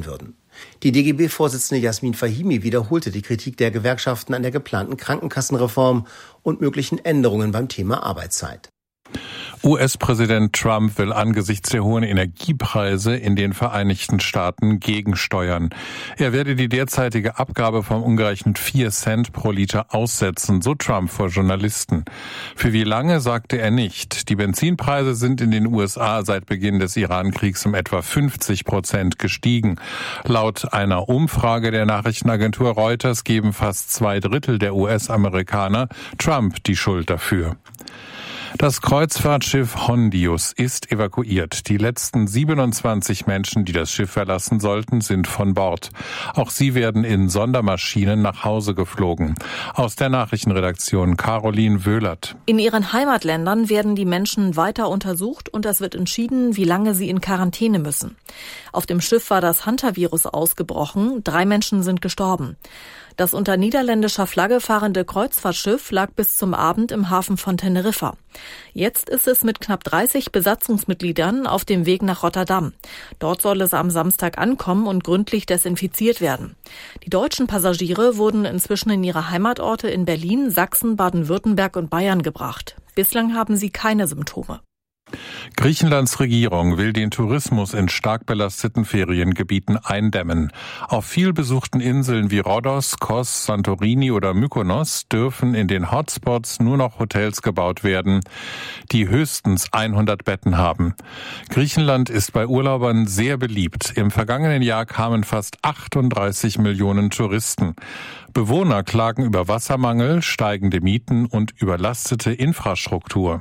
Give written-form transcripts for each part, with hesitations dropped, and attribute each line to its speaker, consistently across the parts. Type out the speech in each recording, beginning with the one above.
Speaker 1: würden. Die DGB-Vorsitzende Jasmin Fahimi wiederholte die Kritik der Gewerkschaften an der geplanten Krankenkassenreform und möglichen Änderungen beim Thema Arbeitszeit.
Speaker 2: US-Präsident Trump will angesichts der hohen Energiepreise in den Vereinigten Staaten gegensteuern. Er werde die derzeitige Abgabe von umgerechnet 4 Cent pro Liter aussetzen, so Trump vor Journalisten. Für wie lange, sagte er nicht. Die Benzinpreise sind in den USA seit Beginn des Iran-Kriegs um etwa 50% gestiegen. Laut einer Umfrage der Nachrichtenagentur Reuters geben fast 2/3 der US-Amerikaner Trump die Schuld dafür. Das Kreuzfahrtschiff Hondius ist evakuiert. Die letzten 27 Menschen, die das Schiff verlassen sollten, sind von Bord. Auch sie werden in Sondermaschinen nach Hause geflogen. Aus der Nachrichtenredaktion Caroline Wöhlert.
Speaker 3: In ihren Heimatländern werden die Menschen weiter untersucht und es wird entschieden, wie lange sie in Quarantäne müssen. Auf dem Schiff war das Hantavirus ausgebrochen. 3 Menschen sind gestorben. Das unter niederländischer Flagge fahrende Kreuzfahrtschiff lag bis zum Abend im Hafen von Teneriffa. Jetzt ist es mit knapp 30 Besatzungsmitgliedern auf dem Weg nach Rotterdam. Dort soll es am Samstag ankommen und gründlich desinfiziert werden. Die deutschen Passagiere wurden inzwischen in ihre Heimatorte in Berlin, Sachsen, Baden-Württemberg und Bayern gebracht. Bislang haben sie keine Symptome.
Speaker 2: Griechenlands Regierung will den Tourismus in stark belasteten Feriengebieten eindämmen. Auf vielbesuchten Inseln wie Rhodos, Kos, Santorini oder Mykonos dürfen in den Hotspots nur noch Hotels gebaut werden, die höchstens 100 Betten haben. Griechenland ist bei Urlaubern sehr beliebt. Im vergangenen Jahr kamen fast 38 Millionen Touristen. Bewohner klagen über Wassermangel, steigende Mieten und überlastete Infrastruktur.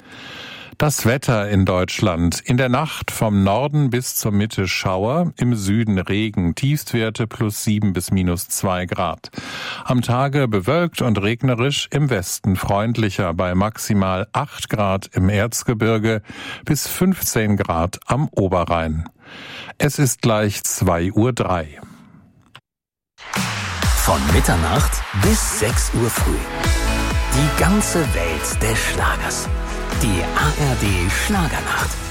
Speaker 2: Das Wetter in Deutschland. In der Nacht vom Norden bis zur Mitte Schauer, im Süden Regen, Tiefstwerte +7 bis -2 Grad. Am Tage bewölkt und regnerisch, im Westen freundlicher bei maximal 8 Grad im Erzgebirge bis 15 Grad am Oberrhein. Es ist gleich 2:03 Uhr.
Speaker 4: Von Mitternacht bis 6 Uhr früh. Die ganze Welt des Schlagers. Die ARD Schlagernacht.